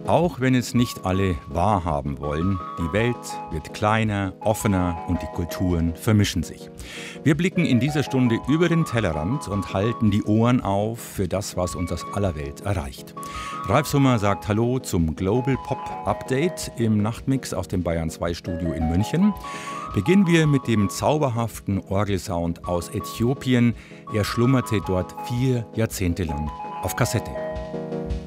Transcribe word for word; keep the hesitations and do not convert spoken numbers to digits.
Auch wenn es nicht alle wahrhaben wollen, die Welt wird kleiner, offener und die Kulturen vermischen sich. Wir blicken in dieser Stunde über den Tellerrand und halten die Ohren auf für das, was uns aus aller Welt erreicht. Ralf Summer sagt Hallo zum Global Pop Update im Nachtmix aus dem Bayern zwei Studio in München. Beginnen wir mit dem zauberhaften Orgelsound aus Äthiopien. Er schlummerte dort vier Jahrzehnte lang auf Kassette.